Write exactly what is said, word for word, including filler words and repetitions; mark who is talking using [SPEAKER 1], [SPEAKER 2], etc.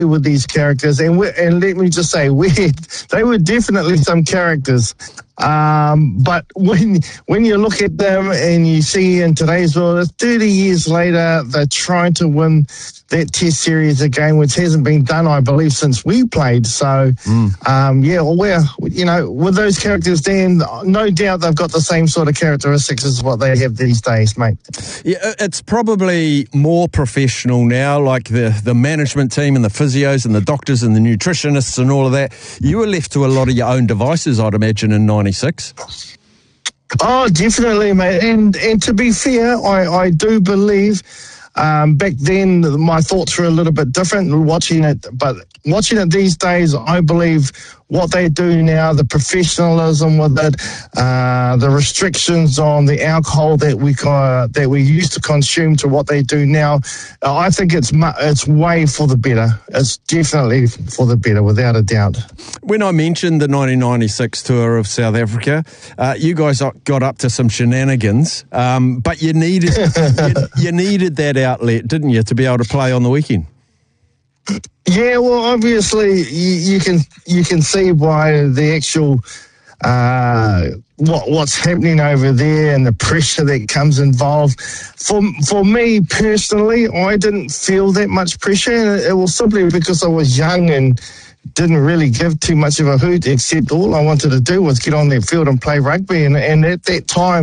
[SPEAKER 1] with these characters, and we, and let me just say, we they were definitely some characters. Um, but when when you look at them and you see in today's world, thirty years later, they're trying to win that Test series again, which hasn't been done, I believe, since we played. So, mm. um, yeah, well, we're, you know, with those characters, Dan, no doubt they've got the same sort of characteristics as what they have these days, mate.
[SPEAKER 2] Yeah, it's probably more professional now, like the, the management team and the physios and the doctors and the nutritionists and all of that. You were left to a lot of your own devices, I'd imagine, in ninety-six.
[SPEAKER 1] Oh, definitely, mate. And and to be fair, I, I do believe um, back then my thoughts were a little bit different watching it, but watching it these days, I believe what they do now, the professionalism with it, uh, the restrictions on the alcohol that we uh, that we used to consume to what they do now, uh, I think it's mu- it's way for the better. It's definitely for the better, without a doubt.
[SPEAKER 2] When I mentioned the nineteen ninety-six tour of South Africa, uh, you guys got up to some shenanigans, um, but you needed you, you needed that outlet, didn't you, to be able to play on the weekend?
[SPEAKER 1] Yeah, well, obviously you, you can you can see by the actual uh, what what's happening over there and the pressure that comes involved. For for me personally, I didn't feel that much pressure. It, it was simply because I was young and didn't really give too much of a hoot, except all I wanted to do was get on that field and play rugby. And, and at that time,